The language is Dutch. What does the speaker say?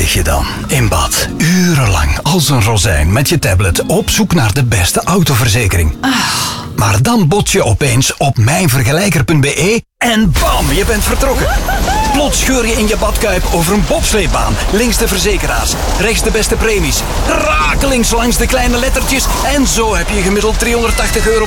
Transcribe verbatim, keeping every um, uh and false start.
lig je dan, in bad, urenlang als een rozijn met je tablet op zoek naar de beste autoverzekering. Ah. Maar dan bots je opeens op mijnvergelijker punt be en bam, je bent vertrokken. Plots scheur je in je badkuip over een bobsleebaan. Links de verzekeraars, rechts de beste premies. Rakelings langs de kleine lettertjes en zo heb je gemiddeld driehonderdtachtig euro